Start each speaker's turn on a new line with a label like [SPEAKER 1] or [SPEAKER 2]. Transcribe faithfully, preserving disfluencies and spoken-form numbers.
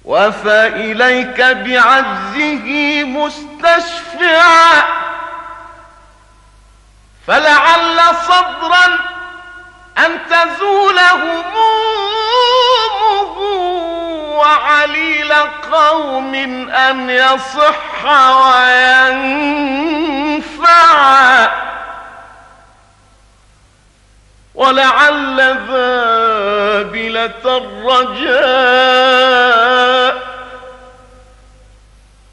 [SPEAKER 1] وفى إليك بعجزه مستشفعا، فلعل صبرا أن تزول همومه، وعليل قوم أن يصح وينفع، ولعل ذابلة الرجاء